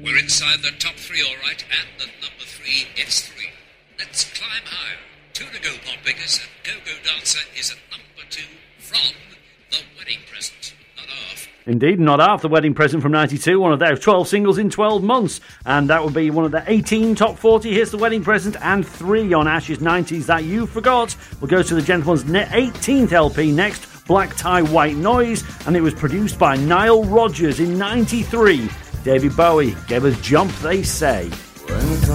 We're inside the top three, all right, and at number 3, it's 3. Let's climb higher. 2 to go, Pop Pickers, and Go-Go Dancer is at number 2 from The Wedding Present. Not half. Indeed, Not Half, The Wedding Present from 92, one of their 12 singles in 12 months. And that would be one of the 18 top 40 hits, The Wedding Present, and 3 on Ash's 90s That You Forgot. We'll go to the gentleman's 18th LP next, Black Tie White Noise, and it was produced by Nile Rodgers in 93. David Bowie gave us Jump, They Say.